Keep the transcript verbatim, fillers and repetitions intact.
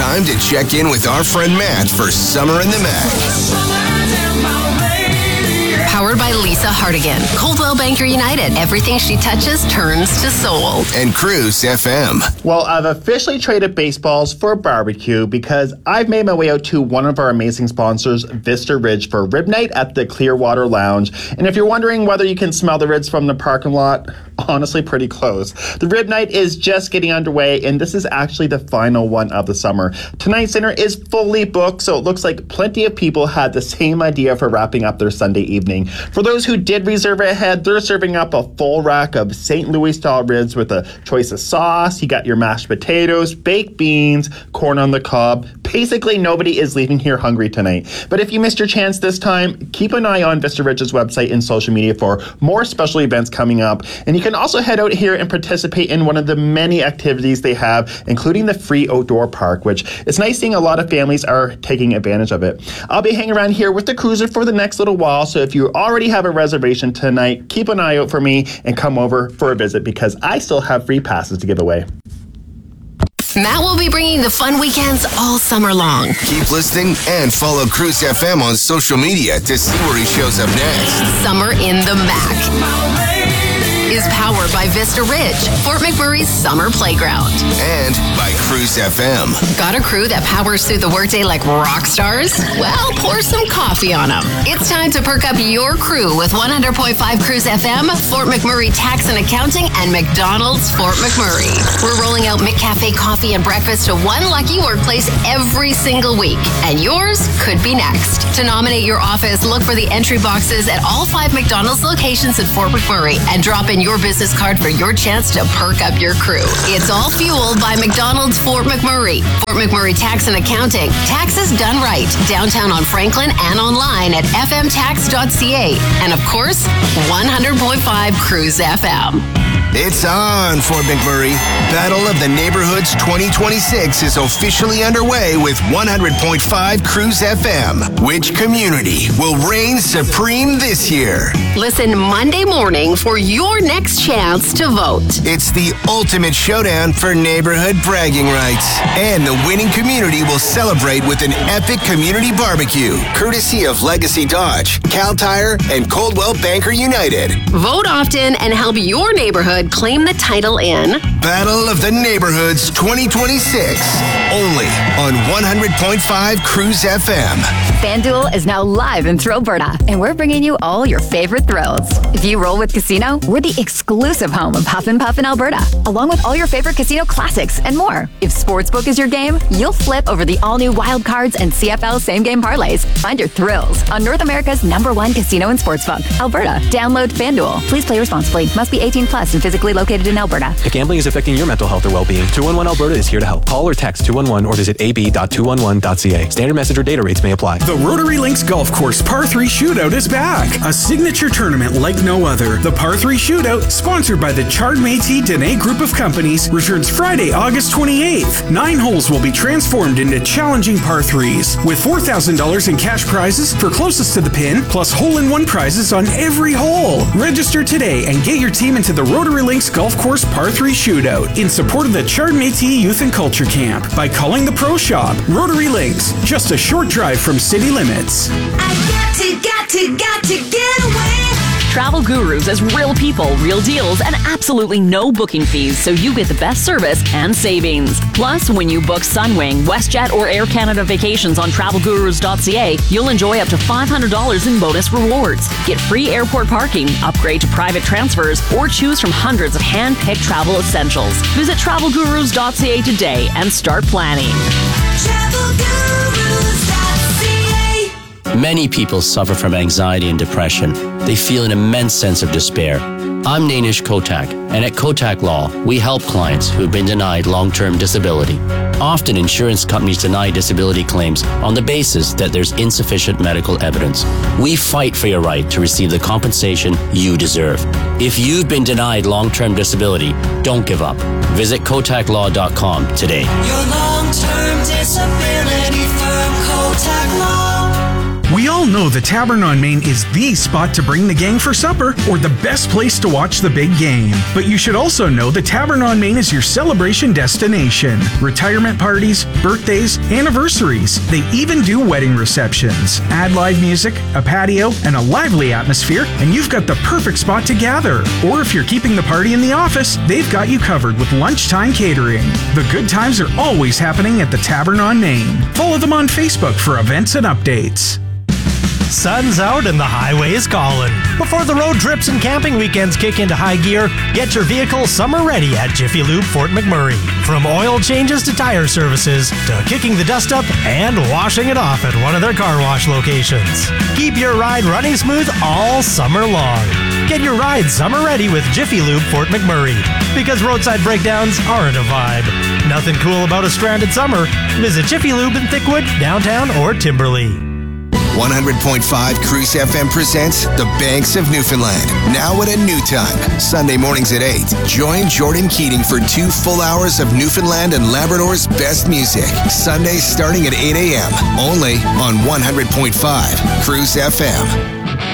time to check in with our friend Matt for Summer in the Mac. Powered by Lisa Hardigan. Coldwell Banker United. Everything she touches turns to soul. And Cruise F M. Well, I've officially traded baseballs for barbecue because I've made my way out to one of our amazing sponsors, Vista Ridge, for rib night at the Clearwater Lounge. And if you're wondering whether you can smell the ribs from the parking lot, honestly pretty close. The rib night is just getting underway, and this is actually the final one of the summer. Tonight's dinner is fully booked, so it looks like plenty of people had the same idea for wrapping up their Sunday evening. For those who did reserve ahead, they're serving up a full rack of Saint Louis-style ribs with a choice of sauce. You got your mashed potatoes, baked beans, corn on the cob. Basically, nobody is leaving here hungry tonight. But if you missed your chance this time, keep an eye on Vista Ridge's website and social media for more special events coming up. And you can also head out here and participate in one of the many activities they have, including the free outdoor park, which it's nice seeing a lot of families are taking advantage of it. I'll be hanging around here with the cruiser for the next little while, so if you already have a reservation tonight, keep an eye out for me and come over for a visit because I still have free passes to give away. Matt will be bringing the fun weekends all summer long. Keep listening and follow Cruise F M on social media to see where he shows up next. Summer in the Mac is powered by Vista Ridge, Fort McMurray's summer playground. And by Cruise F M. Got a crew that powers through the workday like rock stars? Well, pour some coffee on them. It's time to perk up your crew with one hundred point five Cruise F M, Fort McMurray Tax and Accounting, and McDonald's Fort McMurray. We're rolling out McCafe coffee and breakfast to one lucky workplace every single week. And yours could be next. To nominate your office, look for the entry boxes at all five McDonald's locations in Fort McMurray and drop in your business card for your chance to perk up your crew. It's all fueled by McDonald's Fort McMurray. Fort McMurray Tax and Accounting. Taxes done right. Downtown on Franklin and online at f m tax dot c a. And of course, one hundred point five Cruise F M. It's on, Fort McMurray. Battle of the Neighborhoods twenty twenty-six is officially underway with one hundred point five Cruise F M. Which community will reign supreme this year? Listen Monday morning for your next chance to vote. It's the ultimate showdown for neighborhood bragging rights. And the winning community will celebrate with an epic community barbecue, courtesy of Legacy Dodge, Cal Tire, and Coldwell Banker United. Vote often and help your neighborhood claim the title in Battle of the Neighborhoods twenty twenty-six. Only on one hundred point five Cruise F M. FanDuel is now live in Thrillberta, and we're bringing you all your favorite thrills. If you roll with Casino, we're the exclusive home of Huff and Puff in Alberta, along with all your favorite casino classics and more. If Sportsbook is your game, you'll flip over the all-new Wild Cards and C F L same-game parlays. Find your thrills on North America's number one casino and sportsbook, Alberta. Download FanDuel. Please play responsibly. Must be eighteen plus and physically located in Alberta. If gambling is affecting your mental health or well-being, two one one Alberta is here to help. Call or text two one one or visit a b dot two one one dot c a. Standard message or data rates may apply. The Rotary Links Golf Course Par three Shootout is back. A signature tournament like no other. The Par three Shootout, sponsored by the Chard Métis Dene Group of Companies, returns Friday, August twenty-eighth. Nine holes will be transformed into challenging par threes, with four thousand dollars in cash prizes for closest to the pin, plus hole-in-one prizes on every hole. Register today and get your team into the Rotary Links Golf Course Par three Shootout in support of the Chard Métis Youth and Culture Camp by calling the Pro Shop. Rotary Links, just a short drive from city limits. I got to, got to, got to get away. Travel Gurus is real people, real deals, and absolutely no booking fees, so you get the best service and savings. Plus, when you book Sunwing, WestJet, or Air Canada vacations on travel gurus dot c a, you'll enjoy up to five hundred dollars in bonus rewards. Get free airport parking, upgrade to private transfers, or choose from hundreds of hand-picked travel essentials. Visit travel gurus dot c a today and start planning. travel gurus dot c a. Many people suffer from anxiety and depression. They feel an immense sense of despair. I'm Nainish Kotak, and at Kotak Law, we help clients who've been denied long-term disability. Often, insurance companies deny disability claims on the basis that there's insufficient medical evidence. We fight for your right to receive the compensation you deserve. If you've been denied long-term disability, don't give up. Visit kotak law dot com today. Your long-term disability firm, Kotak Law. We all all know the Tavern on Main is the spot to bring the gang for supper or the best place to watch the big game. But you should also know the Tavern on Main is your celebration destination. Retirement parties, birthdays, anniversaries. They even do wedding receptions. Add live music, a patio, and a lively atmosphere, and you've got the perfect spot to gather. Or if you're keeping the party in the office, they've got you covered with lunchtime catering. The good times are always happening at the Tavern on Main. Follow them on Facebook for events and updates. Sun's out and the highway is calling. Before the road trips and camping weekends kick into high gear, get your vehicle summer ready at Jiffy Lube Fort McMurray. From oil changes to tire services to kicking the dust up and washing it off at one of their car wash locations. Keep your ride running smooth all summer long. Get your ride summer ready with Jiffy Lube Fort McMurray, because roadside breakdowns aren't a vibe. Nothing cool about a stranded summer. Visit Jiffy Lube in Thickwood, downtown, or Timberley. one hundred point five Cruise F M presents The Banks of Newfoundland, now at a new time. Sunday mornings at eight. Join Jordan Keating for two full hours of Newfoundland and Labrador's best music. Sundays starting at eight a.m. Only on one hundred point five Cruise F M.